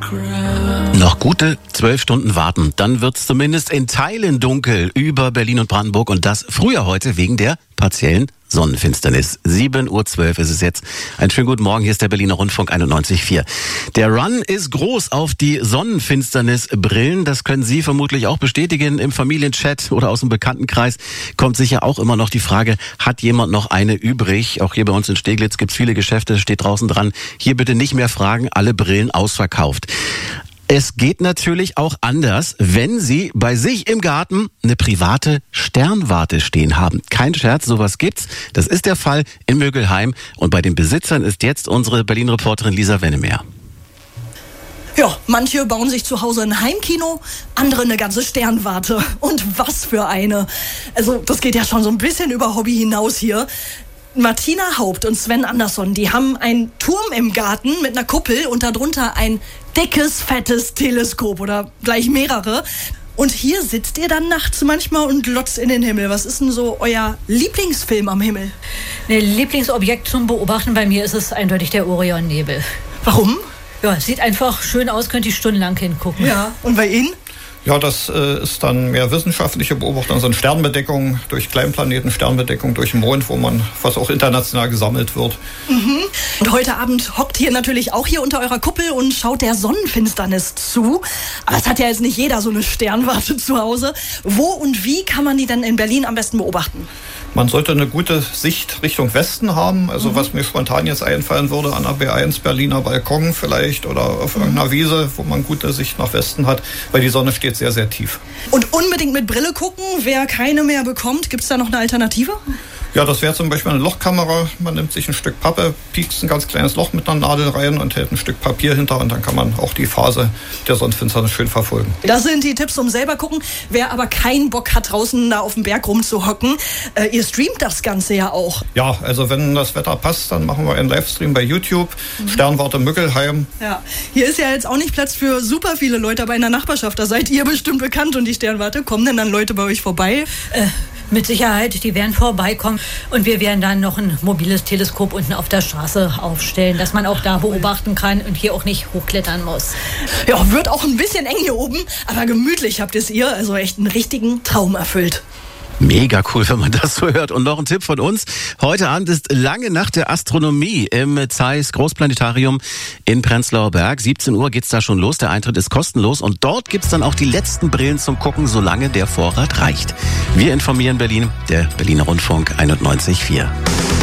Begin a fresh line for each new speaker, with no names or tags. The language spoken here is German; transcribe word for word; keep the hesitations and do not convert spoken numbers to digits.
Noch gute zwölf Stunden warten, dann wird's zumindest in Teilen dunkel über Berlin und Brandenburg und das früher heute wegen der partiellen Sonnenfinsternis. sieben Uhr zwölf ist es jetzt. Einen schönen guten Morgen, hier ist der Berliner Rundfunk einundneunzig Komma vier. Der Run ist groß auf die Sonnenfinsternisbrillen. Das können Sie vermutlich auch bestätigen. Im Familienchat oder aus dem Bekanntenkreis kommt sicher auch immer noch die Frage, hat jemand noch eine übrig? Auch hier bei uns in Steglitz gibt's viele Geschäfte, steht draußen dran. Hier bitte nicht mehr fragen, alle Brillen ausverkauft. Es geht natürlich auch anders, wenn Sie bei sich im Garten eine private Sternwarte stehen haben. Kein Scherz, sowas gibt's. Das ist der Fall in Mögelheim. Und bei den Besitzern ist jetzt unsere Berlin-Reporterin Lisa Wennemeyer.
Ja, manche bauen sich zu Hause ein Heimkino, andere eine ganze Sternwarte. Und was für eine. Also das geht ja schon so ein bisschen über Hobby hinaus hier. Martina Haupt und Sven Andersson, die haben einen Turm im Garten mit einer Kuppel und darunter ein dickes, fettes Teleskop oder gleich mehrere. Und hier sitzt ihr dann nachts manchmal und glotzt in den Himmel. Was ist denn so euer Lieblingsfilm am Himmel?
Ein Lieblingsobjekt zum Beobachten bei mir ist es eindeutig der Orionnebel.
Warum?
Ja, es sieht einfach schön aus, könnt ihr stundenlang hingucken.
Ja, und bei Ihnen?
Ja, das äh, ist dann mehr wissenschaftliche Beobachtung, also Sternbedeckung durch Kleinplaneten, Sternbedeckung durch den Mond, wo man fast auch international gesammelt wird.
Mhm. Und heute Abend hockt ihr natürlich auch hier unter eurer Kuppel und schaut der Sonnenfinsternis zu. Aber es hat ja jetzt nicht jeder so eine Sternwarte zu Hause. Wo und wie kann man die denn in Berlin am besten beobachten?
Man sollte eine gute Sicht Richtung Westen haben. Also mhm. was mir spontan jetzt einfallen würde, an der B eins Berliner Balkon vielleicht oder auf mhm. irgendeiner Wiese, wo man gute Sicht nach Westen hat, weil die Sonne steht sehr, sehr tief.
Und unbedingt mit Brille gucken, wer keine mehr bekommt. Gibt es da noch eine Alternative?
Ja, das wäre zum Beispiel eine Lochkamera. Man nimmt sich ein Stück Pappe, piekst ein ganz kleines Loch mit einer Nadel rein und hält ein Stück Papier hinter und dann kann man auch die Phase der Sonnenfinsternis schön verfolgen.
Das sind die Tipps zum selber gucken. Wer aber keinen Bock hat, draußen da auf dem Berg rumzuhocken, äh, ihr streamt das Ganze ja auch.
Ja, also wenn das Wetter passt, dann machen wir einen Livestream bei YouTube. Mhm. Sternwarte Mögelheim.
Ja, hier ist ja jetzt auch nicht Platz für super viele Leute, aber in der Nachbarschaft, da seid ihr bestimmt bekannt und die Sternwarte. Kommen denn dann Leute bei euch vorbei?
Äh, mit Sicherheit, die werden vorbeikommen und wir werden dann noch ein mobiles Teleskop unten auf der Straße aufstellen, dass man auch da beobachten kann und hier auch nicht hochklettern muss.
Ja, wird auch ein bisschen eng hier oben, aber gemütlich habt es ihr, also echt einen richtigen Traum erfüllt.
Mega cool, wenn man das so hört. Und noch ein Tipp von uns. Heute Abend ist lange Nacht der Astronomie im Zeiss Großplanetarium in Prenzlauer Berg. siebzehn Uhr geht's da schon los. Der Eintritt ist kostenlos. Und dort gibt's dann auch die letzten Brillen zum Gucken, solange der Vorrat reicht. Wir informieren Berlin, der Berliner Rundfunk einundneunzig Komma vier.